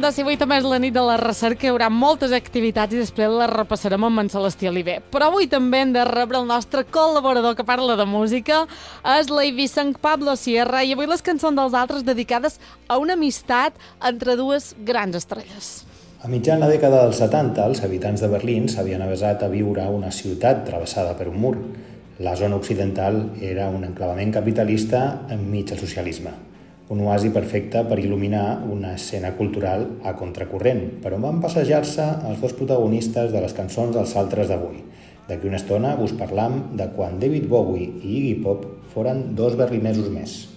de ser avui també és la nit de la recerca, hi haurà moltes activitats i després les repassarem amb en Celestí Oliver. Però avui també hem de rebre el nostre col·laborador que parla de música, és l'Eivisseng Pablo Sierra, i avui les cançons dels altres dedicades a una amistat entre dues grans estrelles. A mitjan la dècada dels 70, els habitants de Berlín s'havien avesat a viure a una ciutat travessada per un mur. La zona occidental era un enclavament capitalista enmig del socialisme. Un oasi perfecte per il·luminar una escena cultural a contracorrent, per on van passejar-se els dos protagonistes de les cançons dels altres d'avui. D'aquí una estona us parlam de quan David Bowie i Iggy Pop foren dos berlinesos més.